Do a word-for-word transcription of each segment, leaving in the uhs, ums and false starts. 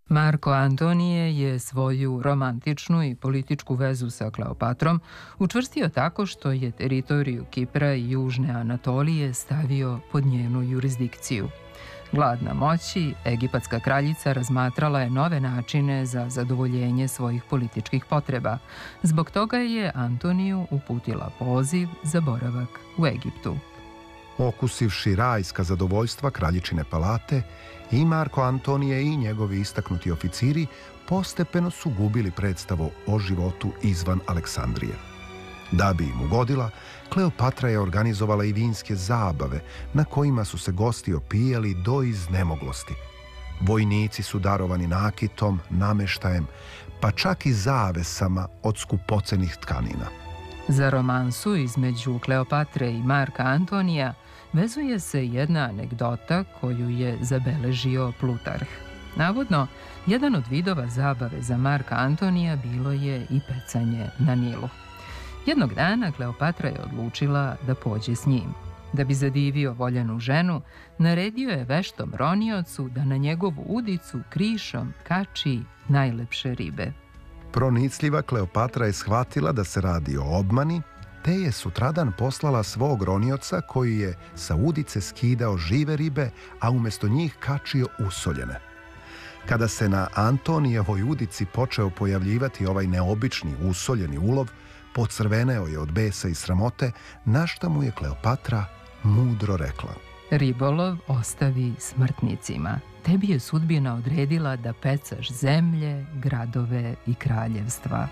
Marko Antonije je svoju romantičnu i političku vezu sa Kleopatrom učvrstio tako što je teritoriju Kipra i Južne Anatolije stavio pod njenu jurisdikciju. Gladna moći, egipatska kraljica razmatrala je nove načine za zadovoljenje svojih političkih potreba. Zbog toga je Antoniju uputila poziv za boravak u Egiptu. Okusivši rajska zadovoljstva kraljičine palate, i Marko Antonije i njegovi istaknuti oficiri postepeno su gubili predstavu o životu izvan Aleksandrije. Da bi im ugodila, Kleopatra je organizovala i vinske zabave na kojima su se gosti opijali do iznemoglosti. Vojnici su darovani nakitom, nameštajem, pa čak i zavesama od skupocenih tkanina. Za romansu između Kleopatre i Marka Antonija vezuje se jedna anegdota koju je zabeležio Plutarh. Navodno, jedan od vidova zabave za Marka Antonija bilo je i pecanje na Nilu. Jednog dana Kleopatra je odlučila da pođe s njim. Da bi zadivio voljenu ženu, naredio je veštom roniocu da na njegovu udicu krišom kači najlepše ribe. Pronicljiva Kleopatra je shvatila da se radi o obmani, te je sutradan poslala svog ronioca koji je sa udice skidao žive ribe, a umjesto njih kačio usoljene. Kada se na Antonijevoj udici počeo pojavljivati ovaj neobični usoljeni ulov, pocrveneo je od besa i sramote, na šta mu je Kleopatra mudro rekla: Ribolov ostavi smrtnicima. Tebi je sudbina odredila da pecaš zemlje, gradove i kraljevstva.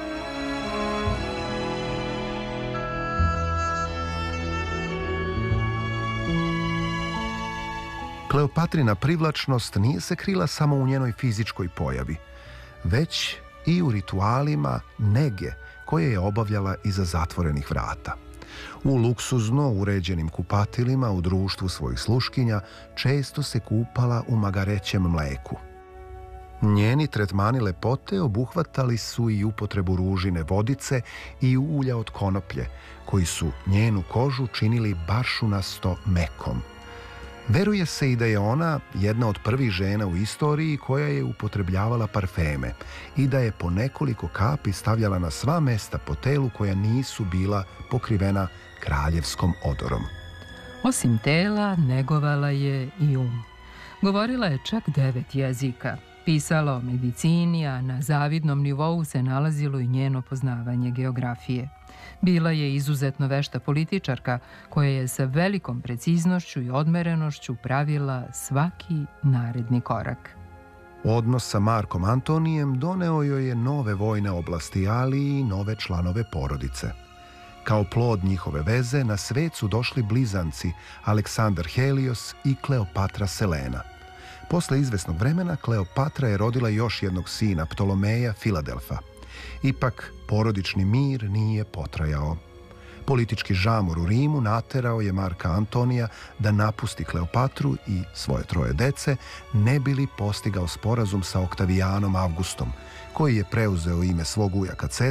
Kleopatrina privlačnost nije se krila samo u njenoj fizičkoj pojavi, već i u ritualima nege koje je obavljala iza zatvorenih vrata. U luksuzno uređenim kupatilima u društvu svojih sluškinja često se kupala u magarećem mleku. Njeni tretmani lepote obuhvatali su i upotrebu ružine vodice i ulja od konoplje, koji su njenu kožu činili baršunasto mekom. Veruje se i da je ona jedna od prvih žena u istoriji koja je upotrebljavala parfeme i da je po nekoliko kapi stavljala na sva mesta po telu koja nisu bila pokrivena kraljevskom odorom. Osim tela, negovala je i um. Govorila je čak devet jezika. Pisala o medicini, a na zavidnom nivou se nalazilo i njeno poznavanje geografije. Bila je izuzetno vešta političarka koja je sa velikom preciznošću i odmerenošću pravila svaki naredni korak. Odnos sa Markom Antonijem doneo joj je nove vojne oblasti, ali i nove članove porodice. Kao plod njihove veze na svet su došli blizanci Aleksandar Helios i Kleopatra Selena. Posle izvesnog vremena Kleopatra je rodila još jednog sina, Ptolomeja Filadelfa. Ipak, porodični mir nije potrajao. Politički žamor u Rimu naterao je Marka Antonija da napusti Kleopatru i svoje troje dece, ne bi li postigao sporazum sa Oktavijanom Avgustom, koji je preuzeo ime svog ujaka Cezara